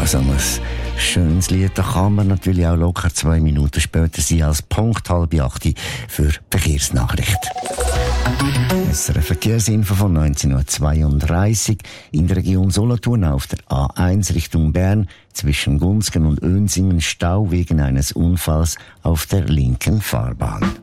so ein schönes Lied, da kann man natürlich auch locker 2 Minuten später sein als Punkt 7:30 für die Verkehrsnachricht. Eine Verkehrsinfo von 19:32 Uhr in der Region Solothurn auf der A1 Richtung Bern zwischen Gunzgen und Önsingen Stau wegen eines Unfalls auf der linken Fahrbahn.